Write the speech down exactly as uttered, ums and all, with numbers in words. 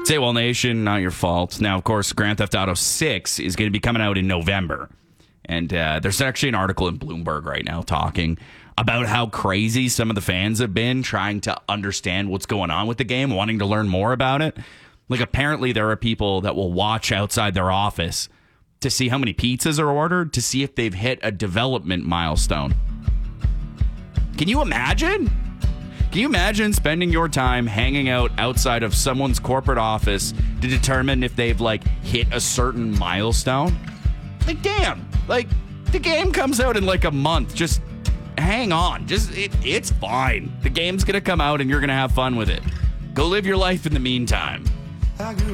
Say Well Nation, not your fault. Now, of course, Grand Theft Auto six is going to be coming out in November. And uh, there's actually an article in Bloomberg right now talking about how crazy some of the fans have been trying to understand what's going on with the game, wanting to learn more about it. Like, apparently there are people that will watch outside their office to see how many pizzas are ordered, to see if they've hit a development milestone. Can you imagine? Can you imagine spending your time hanging out outside of someone's corporate office to determine if they've, like, hit a certain milestone? Like, damn. Like, the game comes out in, like, a month. Just hang on. Just it, It's fine. The game's going to come out and you're going to have fun with it. Go live your life in the meantime.